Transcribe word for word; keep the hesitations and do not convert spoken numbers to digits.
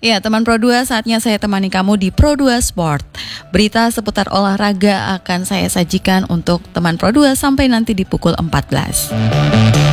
Ya, teman Pro dua, saatnya saya temani kamu di Pro dua Sport. Berita seputar olahraga akan saya sajikan untuk teman Pro dua sampai nanti di pukul empat belas.